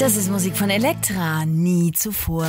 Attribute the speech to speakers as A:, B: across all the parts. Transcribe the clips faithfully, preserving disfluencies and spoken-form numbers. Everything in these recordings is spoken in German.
A: Das ist Musik von Elektra, nie zuvor.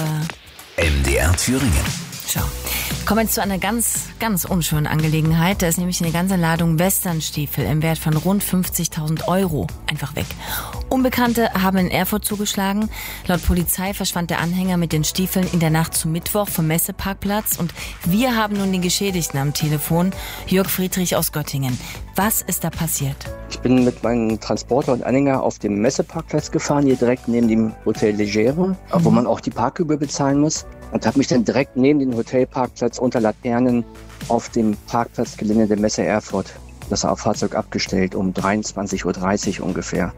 B: M D R Thüringen.
A: Schau, kommen wir jetzt zu einer ganz, ganz unschönen Angelegenheit. Da ist nämlich eine ganze Ladung Westernstiefel im Wert von rund fünfzigtausend Euro einfach weg. Unbekannte haben in Erfurt zugeschlagen. Laut Polizei verschwand der Anhänger mit den Stiefeln in der Nacht zum Mittwoch vom Messeparkplatz. Und wir haben nun den Geschädigten am Telefon, Jörg Friedrich aus Göttingen. Was ist da passiert?
C: Ich bin mit meinem Transporter und Anhänger auf dem Messeparkplatz gefahren, hier direkt neben dem Hotel Legere, mhm. wo man auch die Parkgebühr bezahlen muss. Und habe mich dann direkt neben den Hotelparkplatz unter Laternen auf dem Parkplatzgelände der Messe Erfurt, das Fahrzeug abgestellt, um dreiundzwanzig Uhr dreißig ungefähr.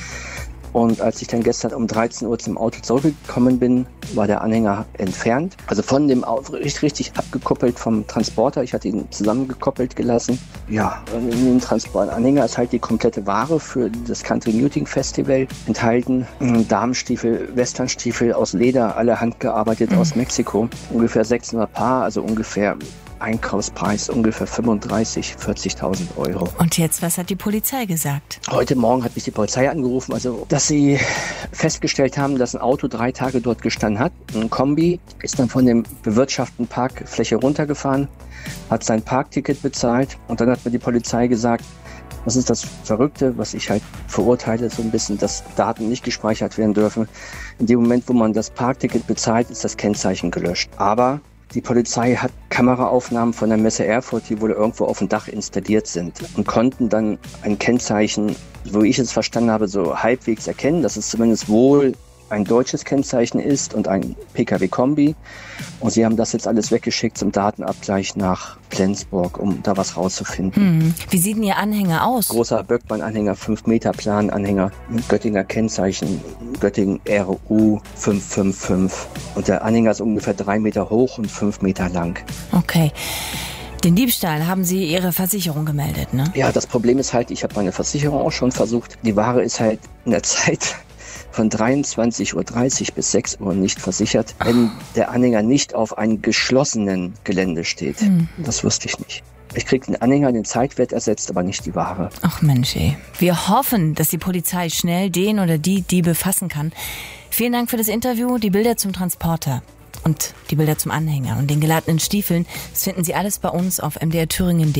C: Und als ich dann gestern um dreizehn Uhr zum Auto zurückgekommen bin, war der Anhänger entfernt. Also von dem Auto richtig, richtig abgekoppelt vom Transporter. Ich hatte ihn zusammengekoppelt gelassen. Ja, und in dem Transportanhänger ist halt die komplette Ware für das Country Muting Festival enthalten. Damenstiefel, Westernstiefel aus Leder, alle handgearbeitet mhm. aus Mexiko. Ungefähr sechshundert Paar, also ungefähr Einkaufspreis ungefähr fünfunddreißigtausend, vierzigtausend Euro.
A: Und jetzt, was hat die Polizei gesagt?
C: Heute Morgen hat mich die Polizei angerufen, also dass sie festgestellt haben, dass ein Auto drei Tage dort gestanden hat. Ein Kombi ist dann von dem bewirtschafteten Parkfläche runtergefahren, hat sein Parkticket bezahlt und dann hat mir die Polizei gesagt, das ist das Verrückte, was ich halt verurteile, so ein bisschen, dass Daten nicht gespeichert werden dürfen. In dem Moment, wo man das Parkticket bezahlt, ist das Kennzeichen gelöscht. Aber die Polizei hat Kameraaufnahmen von der Messe Erfurt, die wohl irgendwo auf dem Dach installiert sind und konnten dann ein Kennzeichen, so wie ich es verstanden habe, so halbwegs erkennen, dass es zumindest wohl ein deutsches Kennzeichen ist und ein P K W-Kombi. Und sie haben das jetzt alles weggeschickt zum Datenabgleich nach Flensburg, um da was rauszufinden.
A: Hm. Wie sieht denn Ihr Anhänger aus?
C: Großer Böckmann-Anhänger, fünf Meter Plan-Anhänger, Göttinger Kennzeichen, Göttingen R U fünf fünf fünf. Und der Anhänger ist ungefähr drei Meter hoch und fünf Meter lang.
A: Okay. Den Diebstahl haben Sie Ihre Versicherung gemeldet, ne?
C: Ja, das Problem ist halt, ich habe meine Versicherung auch schon versucht. Die Ware ist halt in der Zeit von dreiundzwanzig Uhr dreißig bis sechs Uhr nicht versichert, wenn der Anhänger nicht auf einem geschlossenen Gelände steht. Hm. Das wusste ich nicht. Ich kriege den Anhänger, den Zeitwert ersetzt, aber nicht die Ware.
A: Ach Mensch, ey. Wir hoffen, dass die Polizei schnell den oder die Diebe fassen kann. Vielen Dank für das Interview. Die Bilder zum Transporter und die Bilder zum Anhänger und den geladenen Stiefeln, das finden Sie alles bei uns auf m d r thüringen punkt d e.